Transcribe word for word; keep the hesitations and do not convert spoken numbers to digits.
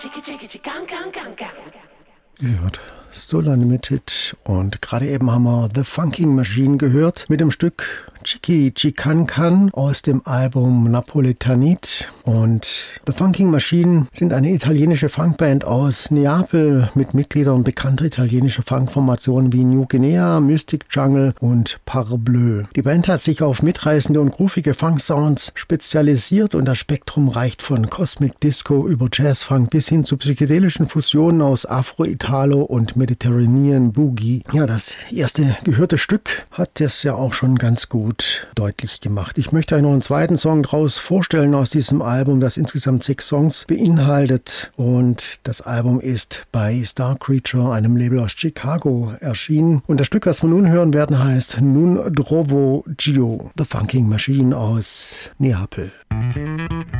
Ihr hört Soul Unlimited und gerade eben haben wir The Funking Machine gehört mit dem Stück Chicky Chicancan aus dem Album Napoletanit. Und The Funking Machine sind eine italienische Funkband aus Neapel mit Mitgliedern bekannter italienischer Funkformationen wie New Guinea, Mystic Jungle und Parbleu. Die Band hat sich auf mitreißende und groovige Funk-Sounds spezialisiert und das Spektrum reicht von Cosmic Disco über Jazzfunk bis hin zu psychedelischen Fusionen aus Afro, Italo und Mediterranean Boogie. Ja, das erste gehörte Stück hat das ja auch schon ganz gut deutlich gemacht. Ich möchte euch noch einen zweiten Song draus vorstellen aus diesem Album, das insgesamt sechs Songs beinhaltet. Und das Album ist bei Star Creature, einem Label aus Chicago, erschienen. Und das Stück, das wir nun hören werden, heißt Nun Drovo Gio, The Funking Machine aus Neapel.